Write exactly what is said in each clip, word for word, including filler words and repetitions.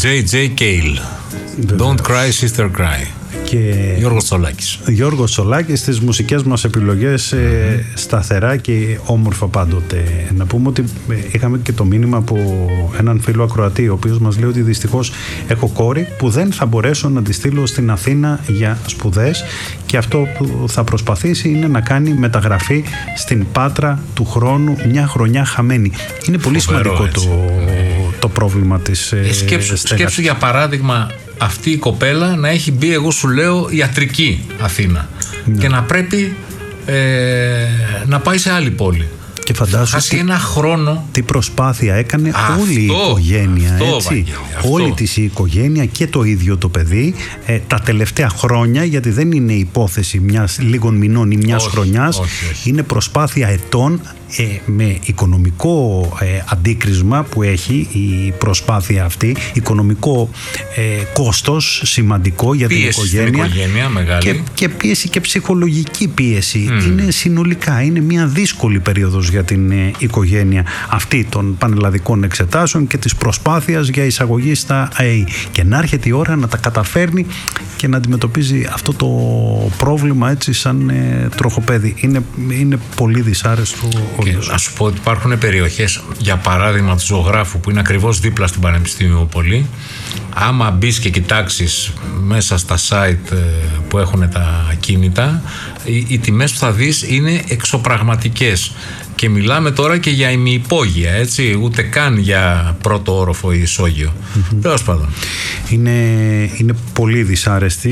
τζέι τζέι Cale. Don't cry, sister cry. Και Γιώργος Τσολάκης. Γιώργος Τσολάκης, στις μουσικές μας επιλογές, mm-hmm. ε, σταθερά και όμορφα πάντοτε. Να πούμε ότι είχαμε και το μήνυμα από έναν φίλο ακροατή, ο οποίος μας λέει ότι δυστυχώς έχω κόρη που δεν θα μπορέσω να τη στείλω στην Αθήνα για σπουδές, και αυτό που θα προσπαθήσει είναι να κάνει μεταγραφή στην Πάτρα του χρόνου, μια χρονιά χαμένη. Είναι πολύ Φοβερό, σημαντικό το, το πρόβλημα της ε, σκέψου, σκέψου για παράδειγμα αυτή η κοπέλα να έχει μπει, εγώ σου λέω, ιατρική Αθήνα, ναι. και να πρέπει ε, να πάει σε άλλη πόλη. Και φαντάσου τι, ένα χρόνο. Τι προσπάθεια έκανε αυτό, όλη η οικογένεια, αυτό, έτσι. Βαγγέλη, όλη της η οικογένεια και το ίδιο το παιδί ε, τα τελευταία χρόνια, γιατί δεν είναι υπόθεση μιας λίγων μηνών ή μιας όχι, χρονιάς, όχι, όχι. είναι προσπάθεια ετών, ε, με οικονομικό ε, αντίκρισμα που έχει η προσπάθεια αυτή, οικονομικό ε, κόστος σημαντικό για πίεση την οικογένεια, στην οικογένεια μεγάλη. Και, και πίεση και ψυχολογική πίεση. Mm. Είναι συνολικά, είναι μια δύσκολη περίοδος για την ε, οικογένεια αυτή των πανελλαδικών εξετάσεων και της προσπάθειας για εισαγωγή στα ΑΕΗ, και να έρχεται η ώρα να τα καταφέρνει και να αντιμετωπίζει αυτό το πρόβλημα έτσι σαν ε, τροχοπέδι. Είναι, είναι πολύ δυσάρεστο. Και να σου πω ότι υπάρχουν περιοχές, για παράδειγμα του Ζωγράφου, που είναι ακριβώς δίπλα στην Πανεπιστήμιο Πόλη. Άμα μπεις και κοιτάξεις μέσα στα site που έχουν τα ακίνητα, οι, οι τιμές που θα δεις είναι εξωπραγματικές. Και μιλάμε τώρα και για ημιυπόγεια, έτσι, ούτε καν για πρώτο όροφο ή ισόγειο. Mm-hmm. Τέλος πάντων. Είναι, είναι πολύ δυσάρεστη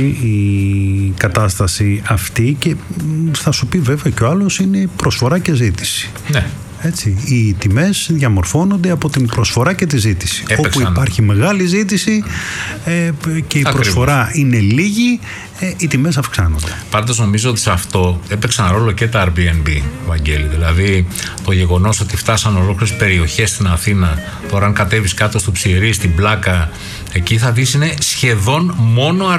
η κατάσταση αυτή, και θα σου πει βέβαια και ο άλλος, είναι προσφορά και ζήτηση. Ναι. Έτσι, οι τιμές διαμορφώνονται από την προσφορά και τη ζήτηση. Έπαιξαν. Όπου υπάρχει μεγάλη ζήτηση ε, και η Ακριβώς. προσφορά είναι λίγη, ε, οι τιμές αυξάνονται. Πάντως νομίζω ότι σε αυτό έπαιξαν ρόλο και τα Airbnb, Βαγγέλη. Δηλαδή το γεγονός ότι φτάσαν ολόκληρες περιοχές στην Αθήνα. Τώρα αν κατέβεις κάτω στο Ψηρή, στην Πλάκα, εκεί θα δεις είναι σχεδόν μόνο